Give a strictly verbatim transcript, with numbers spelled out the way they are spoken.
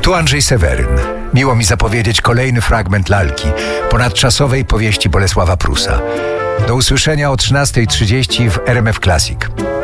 Tu Andrzej Seweryn. Miło mi zapowiedzieć kolejny fragment lalki, ponadczasowej powieści Bolesława Prusa. Do usłyszenia o trzynastej trzydzieści w R M F Classic.